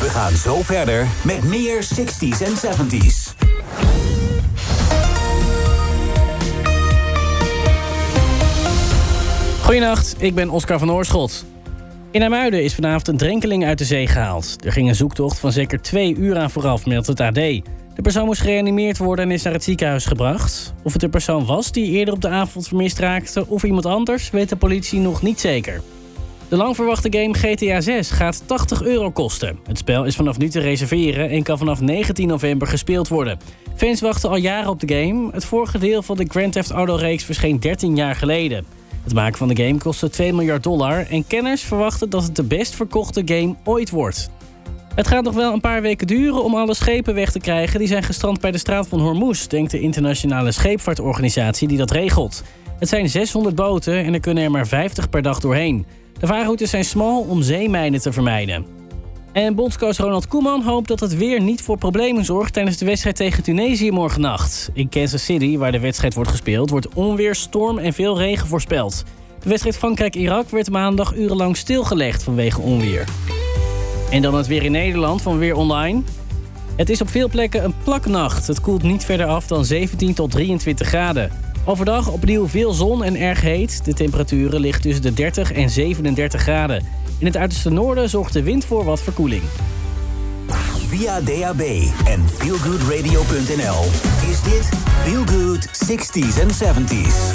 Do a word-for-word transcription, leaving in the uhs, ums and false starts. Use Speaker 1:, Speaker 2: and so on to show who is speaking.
Speaker 1: We gaan zo verder met meer zestig's en zeventig's.
Speaker 2: Goedenacht, ik ben Oscar van Oorschot. In IJmuiden is vanavond een drenkeling uit de zee gehaald. Er ging een zoektocht van zeker twee uur aan vooraf, meldt het A D. De persoon moest gereanimeerd worden en is naar het ziekenhuis gebracht. Of het de persoon was die eerder op de avond vermist raakte of iemand anders, weet de politie nog niet zeker. De lang verwachte game G T A zes gaat tachtig euro kosten. Het spel is vanaf nu te reserveren en kan vanaf negentien november gespeeld worden. Fans wachten al jaren op de game. Het vorige deel van de Grand Theft Auto-reeks verscheen dertien jaar geleden. Het maken van de game kostte twee miljard dollar en kenners verwachten dat het de best verkochte game ooit wordt. Het gaat nog wel een paar weken duren om alle schepen weg te krijgen die zijn gestrand bij de straat van Hormuz, denkt de internationale scheepvaartorganisatie die dat regelt. Het zijn zeshonderd boten en er kunnen er maar vijftig per dag doorheen. De vaarroutes zijn smal om zeemijnen te vermijden. En bondscoach Ronald Koeman hoopt dat het weer niet voor problemen zorgt tijdens de wedstrijd tegen Tunesië morgennacht. In Kansas City, waar de wedstrijd wordt gespeeld, wordt onweer, storm en veel regen voorspeld. De wedstrijd Frankrijk-Irak werd maandag urenlang stilgelegd vanwege onweer. En dan het weer in Nederland van Weer Online. Het is op veel plekken een plaknacht. Het koelt niet verder af dan zeventien tot drieëntwintig graden. Overdag opnieuw veel zon en erg heet. De temperaturen liggen tussen de dertig en zevenendertig graden. In het uiterste noorden zorgt de wind voor wat verkoeling.
Speaker 1: Via D A B en feelgoodradio punt n l is dit Feel Good zestig's en zeventig's.